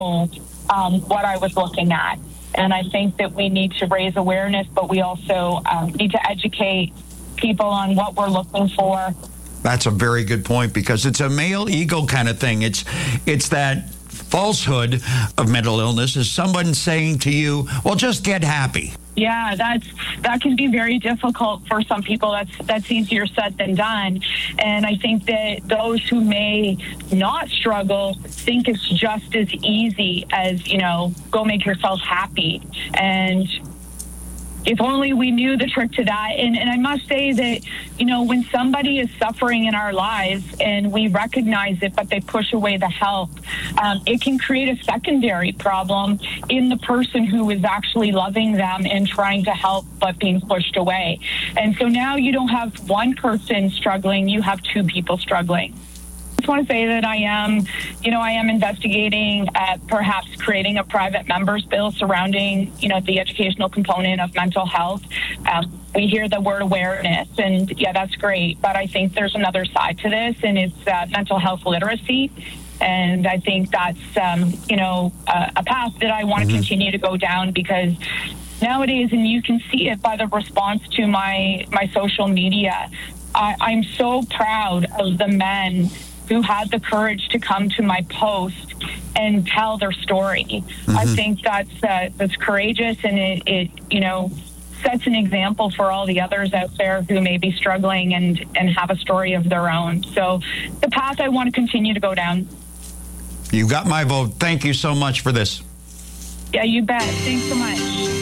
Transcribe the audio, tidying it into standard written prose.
what I was looking at. And I think that we need to raise awareness, but we also need to educate people on what we're looking for. That's a very good point, because it's a male ego kind of thing. It's that falsehood of mental illness is someone saying to you, well, just get happy. Yeah, that can be very difficult for some people. That's easier said than done. And I think that those who may not struggle think it's just as easy as, go make yourself happy. And if only we knew the trick to that. And I must say that, when somebody is suffering in our lives and we recognize it, but they push away the help, it can create a secondary problem in the person who is actually loving them and trying to help, but being pushed away. And so now you don't have one person struggling, you have two people struggling. I just want to say that I am investigating perhaps creating a private members bill surrounding, the educational component of mental health. We hear the word awareness, and yeah, that's great. But I think there's another side to this, and it's mental health literacy. And I think that's, a path that I want to continue to go down, because nowadays, and you can see it by the response to my social media, I'm so proud of the men who had the courage to come to my post and tell their story. I think that's courageous, and it sets an example for all the others out there who may be struggling and have a story of their own. So the path I want to continue to go down. You got my vote. Thank you so much for this. Yeah, you bet. Thanks so much.